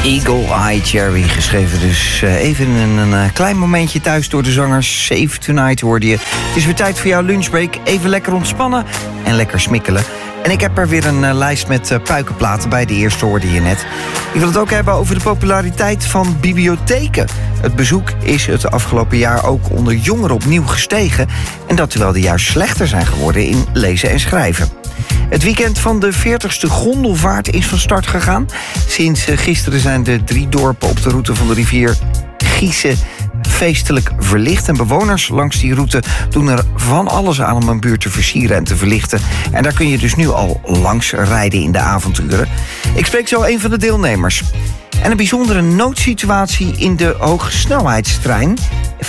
Eagle Eye Cherry, geschreven dus even in een klein momentje thuis door de zanger Save Tonight hoorde je. Het is weer tijd voor jouw lunchbreak. Even lekker ontspannen en lekker smikkelen. En ik heb er weer een lijst met puikenplaten bij. De eerste hoorde je net. Ik wil het ook hebben over de populariteit van bibliotheken. Het bezoek is het afgelopen jaar ook onder jongeren opnieuw gestegen. En dat terwijl die juist slechter zijn geworden in lezen en schrijven. Het weekend van de 40ste gondelvaart is van start gegaan. Sinds gisteren zijn de 3 dorpen op de route van de rivier Giese feestelijk verlicht. En bewoners langs die route doen er van alles aan om een buurt te versieren en te verlichten. En daar kun je dus nu al langs rijden in de avonturen. Ik spreek zo een van de deelnemers. En een bijzondere noodsituatie in de hogesnelheidstrein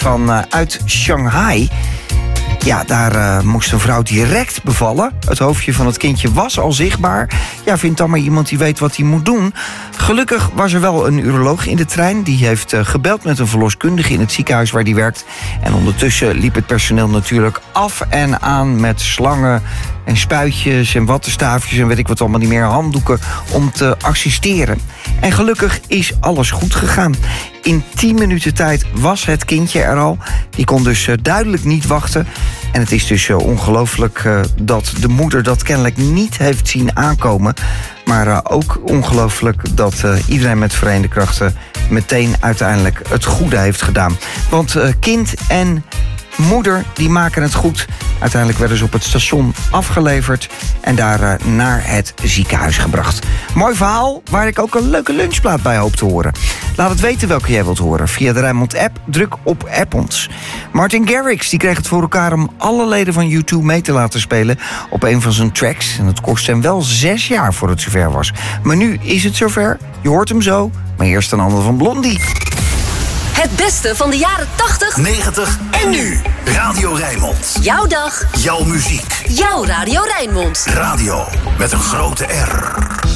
uit Shanghai. Ja, daar moest een vrouw direct bevallen. Het hoofdje van het kindje was al zichtbaar. Ja, vind dan maar iemand die weet wat hij moet doen. Gelukkig was er wel een uroloog in de trein. Die heeft gebeld met een verloskundige in het ziekenhuis waar die werkt. En ondertussen liep het personeel natuurlijk af en aan met slangen en spuitjes en wattenstaafjes en weet ik wat allemaal niet meer, handdoeken om te assisteren. En gelukkig is alles goed gegaan. In 10 minuten tijd was het kindje er al. Die kon dus duidelijk niet wachten. En het is dus ongelooflijk dat de moeder dat kennelijk niet heeft zien aankomen. Maar ook ongelooflijk dat iedereen met verenigde krachten meteen uiteindelijk het goede heeft gedaan. Want kind en moeder die maken het goed. Uiteindelijk werden ze op het station afgeleverd en daar naar het ziekenhuis gebracht. Mooi verhaal waar ik ook een leuke lunchplaat bij hoop te horen. Laat het weten welke jij wilt horen. Via de Rijnmond-app, druk op App ons. Martin Garrix die kreeg het voor elkaar om alle leden van U2 mee te laten spelen op een van zijn tracks. En het kost hem wel 6 jaar voor het zover was. Maar nu is het zover. Je hoort hem zo. Maar eerst een ander van Blondie. Het beste van de jaren 80, 90 en nu. Radio Rijnmond. Jouw dag. Jouw muziek. Jouw Radio Rijnmond. Radio met een grote R.